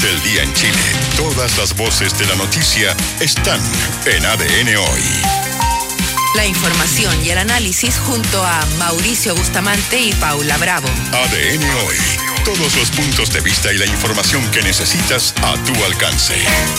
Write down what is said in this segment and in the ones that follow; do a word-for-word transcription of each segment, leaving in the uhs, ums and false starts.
del día en Chile. Todas las voces de la noticia están en A D N Hoy. La información y el análisis junto a Mauricio Bustamante y Paula Bravo. A D N Hoy. Todos los puntos de vista y la información que necesitas a tu alcance.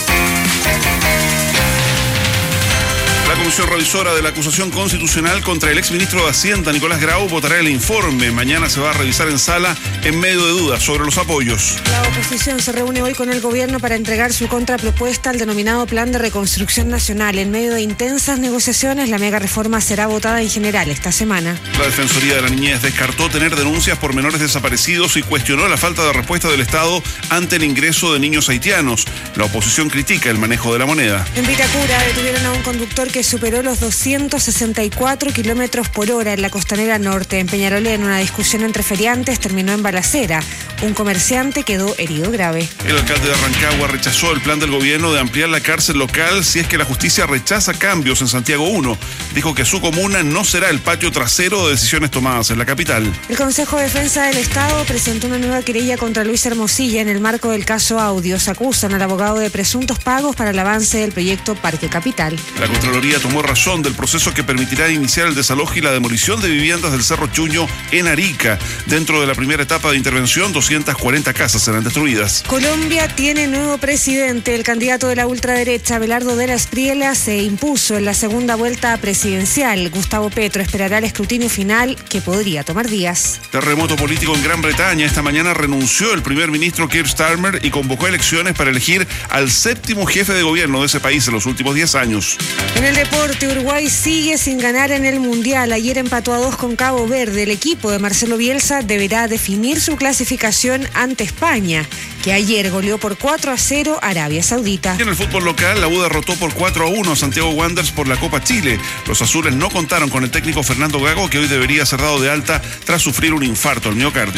La Comisión Revisora de la Acusación Constitucional contra el exministro de Hacienda, Nicolás Grau, votará el informe. Mañana se va a revisar en sala en medio de dudas sobre los apoyos. La oposición se reúne hoy con el gobierno para entregar su contrapropuesta al denominado Plan de Reconstrucción Nacional. En medio de intensas negociaciones, la mega reforma será votada en general esta semana. La Defensoría de la Niñez descartó tener denuncias por menores desaparecidos y cuestionó la falta de respuesta del Estado ante el ingreso de niños haitianos. La oposición critica el manejo de la moneda. En Vitacura detuvieron a un conductor que superó los doscientos sesenta y cuatro kilómetros por hora en la costanera norte. En Peñarolén, una discusión entre feriantes terminó en balacera. Un comerciante quedó herido grave. El alcalde de Rancagua rechazó el plan del gobierno de ampliar la cárcel local si es que la justicia rechaza cambios en Santiago uno. Dijo que su comuna no será el patio trasero de decisiones tomadas en la capital. El Consejo de Defensa del Estado presentó una nueva querella contra Luis Hermosilla en el marco del caso Audios. Acusan al abogado de presuntos pagos para el avance del proyecto Parque Capital. La Contraloría tomó razón del proceso que permitirá iniciar el desalojo y la demolición de viviendas del Cerro Chuño en Arica. Dentro de la primera etapa de intervención, doscientas cuarenta casas serán destruidas. Colombia tiene nuevo presidente. El candidato de la ultraderecha, Abelardo de la Espriella, se impuso en la segunda vuelta presidencial. Gustavo Petro esperará el escrutinio final, que podría tomar días. Terremoto político en Gran Bretaña. Esta mañana renunció el primer ministro Keir Starmer y convocó elecciones para elegir al séptimo jefe de gobierno de ese país en los últimos diez años. En el deporte, Uruguay sigue sin ganar en el Mundial. Ayer empató a dos con Cabo Verde. El equipo de Marcelo Bielsa deberá definir su clasificación ante España, que ayer goleó por cuatro a cero a Arabia Saudita. Y en el fútbol local, la U derrotó por cuatro a uno a Santiago Wanderers por la Copa Chile. Los azules no contaron con el técnico Fernando Gago, que hoy debería ser dado de alta tras sufrir un infarto al miocardio.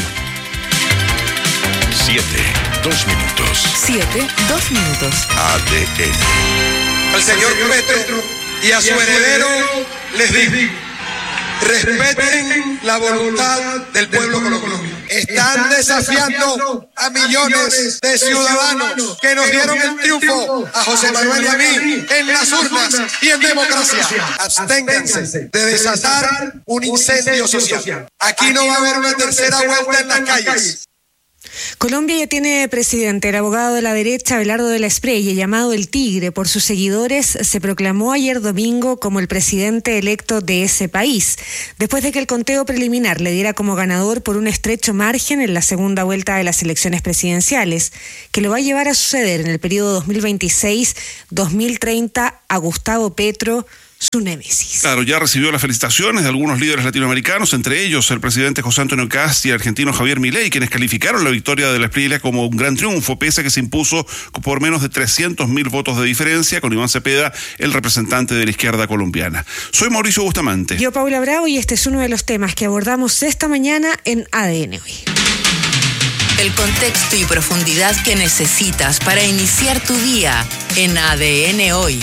Siete, dos minutos. Siete, dos minutos. A D N. Al señor Petro y a su heredero les digo: respeten la voluntad del pueblo colombiano. Están desafiando a millones de ciudadanos que nos dieron el triunfo a José Manuel y a mí en las urnas y en democracia. Absténganse de desatar un incendio social. Aquí no va a haber una tercera vuelta en las calles. Colombia ya tiene presidente. El abogado de la derecha, Abelardo de la Espriella, llamado El Tigre por sus seguidores, se proclamó ayer domingo como el presidente electo de ese país, después de que el conteo preliminar le diera como ganador por un estrecho margen en la segunda vuelta de las elecciones presidenciales, que lo va a llevar a suceder en el periodo dos mil veintiséis dos mil treinta a Gustavo Petro, su némesis. Claro, ya recibió las felicitaciones de algunos líderes latinoamericanos, entre ellos el presidente José Antonio Kast y el argentino Javier Milei, quienes calificaron la victoria de la Espriella como un gran triunfo, pese a que se impuso por menos de trescientos mil votos de diferencia con Iván Cepeda, el representante de la izquierda colombiana. Soy Mauricio Bustamante. Yo, Paula Bravo, y este es uno de los temas que abordamos esta mañana en A D N Hoy. El contexto y profundidad que necesitas para iniciar tu día en A D N Hoy.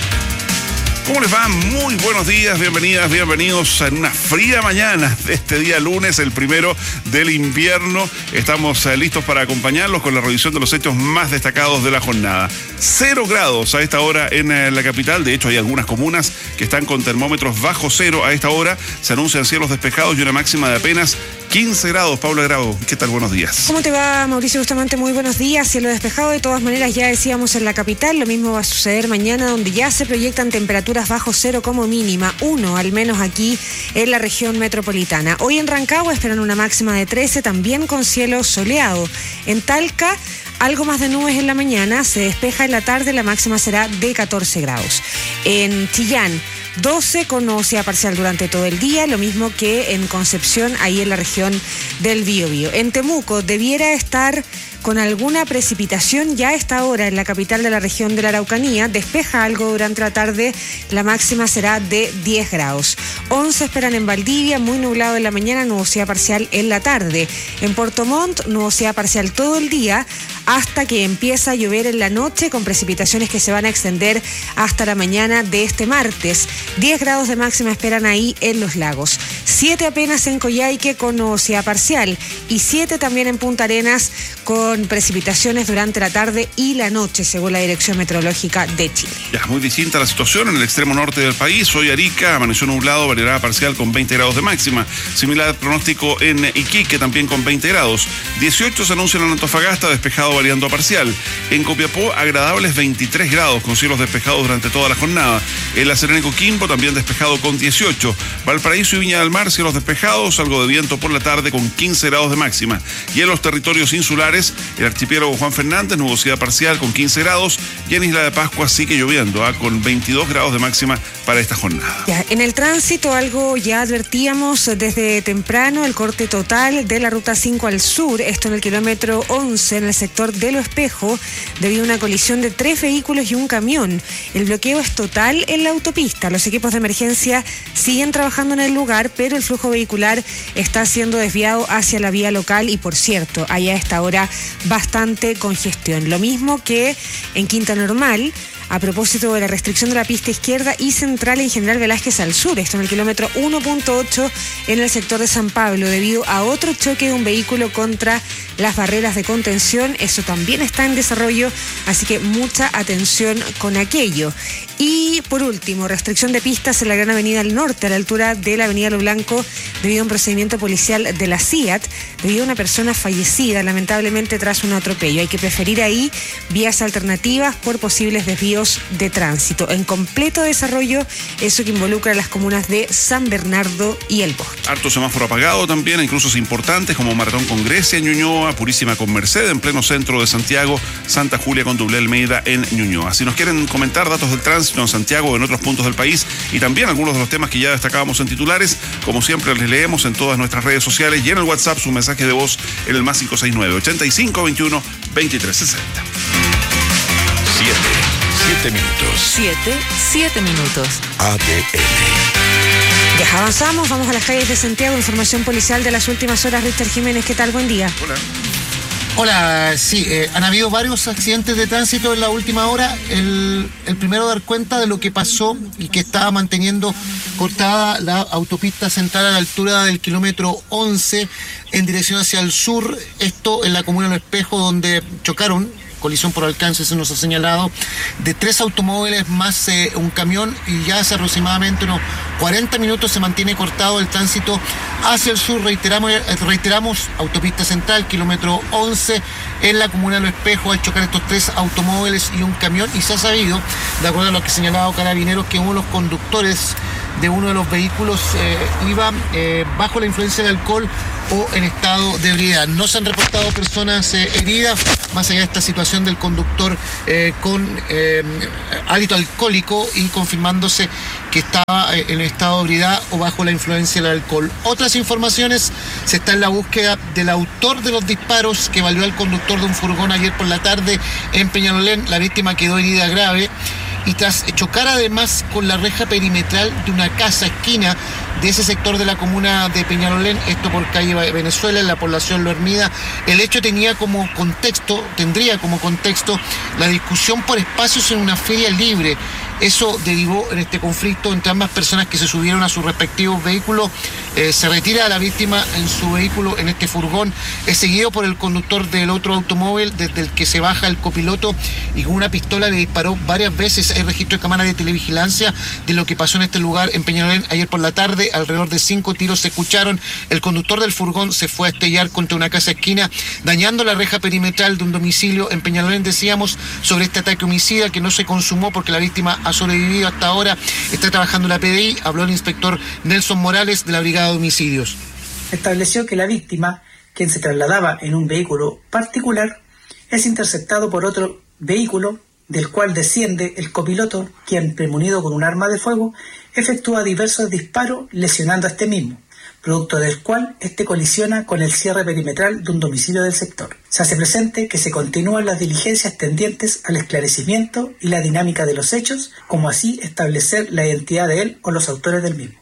¿Cómo les va? Muy buenos días, bienvenidas, bienvenidos en una fría mañana de este día lunes, el primero del invierno. Estamos eh, listos para acompañarlos con la revisión de los hechos más destacados de la jornada. Cero grados a esta hora en eh, la capital. De hecho, hay algunas comunas que están con termómetros bajo cero a esta hora. Se anuncian cielos despejados y una máxima de apenas quince grados. Paula Grau, ¿qué tal? Buenos días. ¿Cómo te va, Mauricio Bustamante? Muy buenos días. Cielo despejado, de todas maneras, ya decíamos en la capital. Lo mismo va a suceder mañana, donde ya se proyectan temperaturas bajo cero como mínima, uno al menos aquí en la región metropolitana. Hoy en Rancagua esperan una máxima de trece, también con cielo soleado. En Talca, algo más de nubes en la mañana, se despeja en la tarde, la máxima será de catorce grados. En Chillán, doce con nubosidad parcial durante todo el día, lo mismo que en Concepción, ahí en la región del Biobío. En Temuco debiera estar con alguna precipitación ya a esta hora en la capital de la región de la Araucanía. Despeja algo durante la tarde, la máxima será de diez grados. once esperan en Valdivia, muy nublado en la mañana, nubosidad parcial en la tarde. En Puerto Montt, nubosidad parcial todo el día, hasta que empieza a llover en la noche, con precipitaciones que se van a extender hasta la mañana de este martes. diez grados de máxima esperan ahí en Los Lagos. siete apenas en Coyhaique con nubosidad parcial, y siete también en Punta Arenas con con precipitaciones durante la tarde y la noche, según la Dirección Meteorológica de Chile. Ya, muy distinta la situación en el extremo norte del país. Hoy Arica amaneció nublado, variedad parcial con veinte grados de máxima. Similar pronóstico en Iquique, también con veinte grados. dieciocho se anuncian en Antofagasta, despejado variando a parcial. En Copiapó, agradables veintitrés grados, con cielos despejados durante toda la jornada. En La Serena y Coquimbo, también despejado con dieciocho. Valparaíso y Viña del Mar, cielos despejados, algo de viento por la tarde con quince grados de máxima. Y en los territorios insulares, el archipiélago Juan Fernández, nubosidad parcial con quince grados. Y en Isla de Pascua sigue lloviendo, ¿eh? con veintidós grados de máxima para esta jornada. Ya, en el tránsito, algo ya advertíamos desde temprano, el corte total de la ruta cinco al sur, esto en el kilómetro once, en el sector de Lo Espejo, debido a una colisión de tres vehículos y un camión. El bloqueo es total en la autopista. Los equipos de emergencia siguen trabajando en el lugar, pero el flujo vehicular está siendo desviado hacia la vía local y, por cierto, hay a esta hora bastante congestión. Lo mismo que en Quinta Normal, a propósito de la restricción de la pista izquierda y central en General Velázquez al sur, esto en el kilómetro uno punto ocho en el sector de San Pablo, debido a otro choque de un vehículo contra las barreras de contención. Eso también está en desarrollo, así que mucha atención con aquello. Y por último, restricción de pistas en la Gran Avenida al Norte, a la altura de la Avenida Lo Blanco, debido a un procedimiento policial de la C I A T, debido a una persona fallecida, lamentablemente tras un atropello. Hay que preferir ahí vías alternativas por posibles desvíos de tránsito. En completo desarrollo, eso que involucra a las comunas de San Bernardo y El Bosque. Harto semáforo apagado también, en cruces importantes como Maratón con Grecia en Ñuñoa, Purísima con Merced en pleno centro de Santiago, Santa Julia con Doble Almeida en Ñuñoa. Si nos quieren comentar datos del tránsito en Santiago o en otros puntos del país y también algunos de los temas que ya destacábamos en titulares, como siempre les leemos en todas nuestras redes sociales y en el WhatsApp su mensaje de voz en el más cinco seis nueve, ochenta y cinco, veintiuno, veintitrés, sesenta. Siete, siete minutos. Siete, siete minutos. A D N. Ya avanzamos, vamos a las calles de Santiago. Información policial de las últimas horas. Richter Jiménez, ¿qué tal? Buen día. Hola. Hola, sí, eh, han habido varios accidentes de tránsito en la última hora. El, el primero, dar cuenta de lo que pasó y que estaba manteniendo cortada la autopista central a la altura del kilómetro once en dirección hacia el sur. Esto en la comuna de Lo Espejo, donde chocaron, colisión por alcance, se nos ha señalado, de tres automóviles más eh, un camión, y ya hace aproximadamente unos cuarenta minutos se mantiene cortado el tránsito hacia el sur. Reiteramos, eh, reiteramos autopista central, kilómetro once, en la comuna de Lo Espejo, al chocar estos tres automóviles y un camión, y se ha sabido, de acuerdo a lo que ha señalado Carabineros, que uno de los conductores de uno de los vehículos eh, iba eh, bajo la influencia de alcohol o en estado de ebriedad. No se han reportado personas eh, heridas, más allá de esta situación del conductor eh, con eh, hálito alcohólico y confirmándose que estaba eh, en estado de ebriedad o bajo la influencia del alcohol. Otras informaciones, se está en la búsqueda del autor de los disparos que valió al conductor de un furgón ayer por la tarde en Peñalolén. La víctima quedó herida grave y tras chocar además con la reja perimetral de una casa esquina de ese sector de la comuna de Peñalolén, esto por calle Venezuela, en la población Lo Hermida. El hecho tenía como contexto, tendría como contexto la discusión por espacios en una feria libre. Eso derivó en este conflicto entre ambas personas que se subieron a sus respectivos vehículos. Eh, se retira la víctima en su vehículo, en este furgón, es seguido por el conductor del otro automóvil, desde el que se baja el copiloto y con una pistola le disparó varias veces. Hay registro de cámara de televigilancia de lo que pasó en este lugar en Peñalolén ayer por la tarde. Alrededor de cinco tiros se escucharon. El conductor del furgón se fue a estrellar contra una casa esquina, dañando la reja perimetral de un domicilio en Peñalolén. Decíamos sobre este ataque homicida que no se consumó porque la víctima ha sobrevivido hasta ahora. Está trabajando la P D I. Habló el inspector Nelson Morales de la Brigada de Homicidios. Estableció que la víctima, quien se trasladaba en un vehículo particular, es interceptado por otro vehículo, del cual desciende el copiloto, quien, premonido con un arma de fuego, efectúa diversos disparos lesionando a este mismo, producto del cual este colisiona con el cierre perimetral de un domicilio del sector. Se hace presente que se continúan las diligencias tendientes al esclarecimiento y la dinámica de los hechos, como así establecer la identidad de él o los autores del mismo.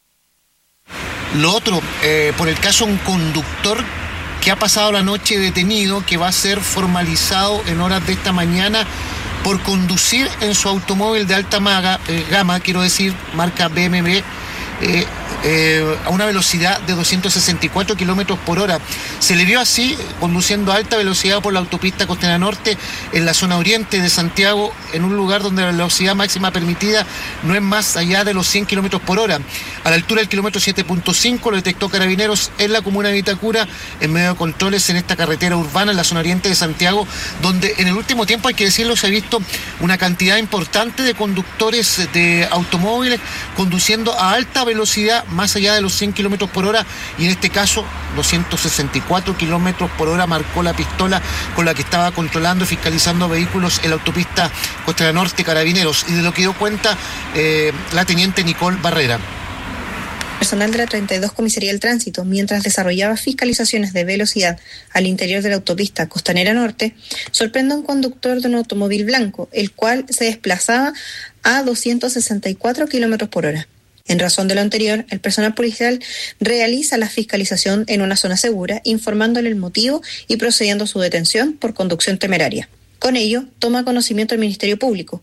Lo otro, eh, por el caso un conductor que ha pasado la noche detenido, que va a ser formalizado en horas de esta mañana por conducir en su automóvil de alta maga, eh, gama, quiero decir, marca B M W, eh, eh, a una velocidad de doscientos sesenta y cuatro kilómetros por hora. Se le vio así conduciendo a alta velocidad por la autopista Costanera Norte en la zona oriente de Santiago, en un lugar donde la velocidad máxima permitida no es más allá de los cien kilómetros por hora. A la altura del kilómetro siete punto cinco lo detectó Carabineros en la comuna de Vitacura, en medio de controles en esta carretera urbana en la zona oriente de Santiago, donde en el último tiempo, hay que decirlo, se ha visto una cantidad importante de conductores de automóviles conduciendo a alta velocidad más allá de los cien kilómetros por hora, y en este caso doscientos sesenta y cuatro kilómetros por hora marcó la pistola con la que estaba controlando y fiscalizando vehículos en la autopista Costanera Norte Carabineros, y de lo que dio cuenta eh, la teniente Nicole Barrera. Personal de la treinta y dos Comisaría del Tránsito, mientras desarrollaba fiscalizaciones de velocidad al interior de la autopista Costanera Norte, sorprende a un conductor de un automóvil blanco, el cual se desplazaba a doscientos sesenta y cuatro kilómetros por hora. En razón de lo anterior, el personal policial realiza la fiscalización en una zona segura, informándole el motivo y procediendo a su detención por conducción temeraria. Con ello, toma conocimiento el Ministerio Público.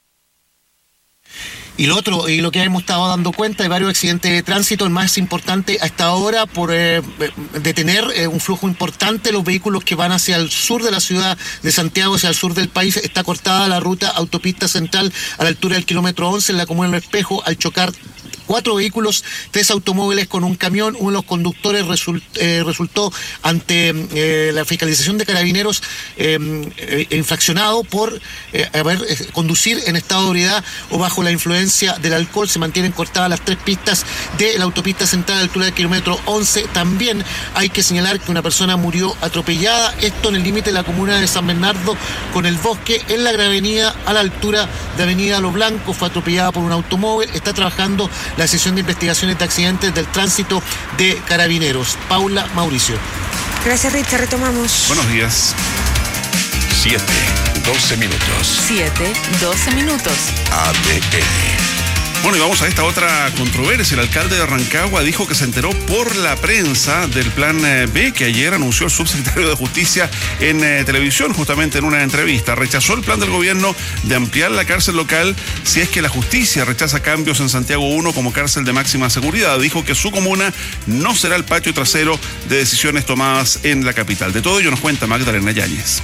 Y lo otro, y lo que hemos estado dando cuenta de varios accidentes de tránsito, el más importante hasta ahora por eh, detener eh, un flujo importante de los vehículos que van hacia el sur de la ciudad de Santiago, hacia el sur del país. Está cortada la ruta autopista central a la altura del kilómetro once en la comuna del Espejo, al chocar cuatro vehículos, tres automóviles con un camión. Uno de los conductores result, eh, resultó ante eh, la fiscalización de Carabineros eh, eh, infraccionado por eh, haber eh, conducir en estado de ebriedad o bajo la influencia del alcohol. Se mantienen cortadas las tres pistas de la autopista central a la altura del kilómetro once. También hay que señalar que una persona murió atropellada, esto en el límite de la comuna de San Bernardo con el Bosque, en la Gran Avenida a la altura de Avenida Los Blancos. Fue atropellada por un automóvil. Está trabajando la sesión de investigaciones de accidentes del tránsito de Carabineros. Paula, Mauricio. Gracias, Richard. Retomamos. Buenos días. siete, doce minutos. siete, doce minutos. A D N. Bueno, y vamos a esta otra controversia. El alcalde de Rancagua dijo que se enteró por la prensa del plan B que ayer anunció el subsecretario de Justicia en eh, televisión, justamente en una entrevista. Rechazó el plan del gobierno de ampliar la cárcel local si es que la justicia rechaza cambios en Santiago uno como cárcel de máxima seguridad. Dijo que su comuna no será el patio trasero de decisiones tomadas en la capital. De todo ello nos cuenta Magdalena Yáñez.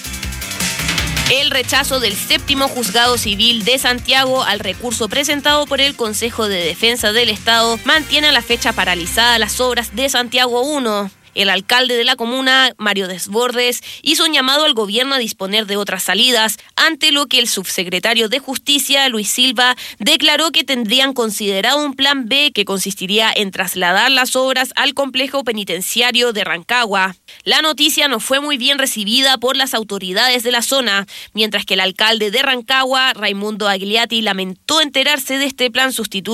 El rechazo del séptimo juzgado civil de Santiago al recurso presentado por el Consejo de Defensa del Estado mantiene a la fecha paralizada las obras de Santiago uno. El alcalde de la comuna, Mario Desbordes, hizo un llamado al gobierno a disponer de otras salidas, ante lo que el subsecretario de Justicia, Luis Silva, declaró que tendrían considerado un plan B que consistiría en trasladar las obras al complejo penitenciario de Rancagua. La noticia no fue muy bien recibida por las autoridades de la zona, mientras que el alcalde de Rancagua, Raimundo Agliati, lamentó enterarse de este plan sustituto